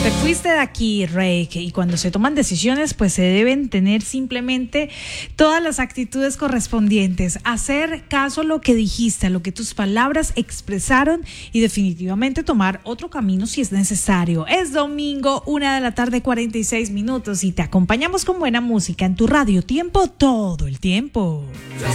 Te fuiste de aquí, Reik, y cuando se toman decisiones, pues se deben tener simplemente todas las actitudes correspondientes, hacer caso a lo que dijiste, a lo que tus palabras expresaron y definitivamente tomar otro camino si es necesario. Es domingo, 1:46 PM y te acompañamos con buena música en tu radio Tiempo todo el tiempo.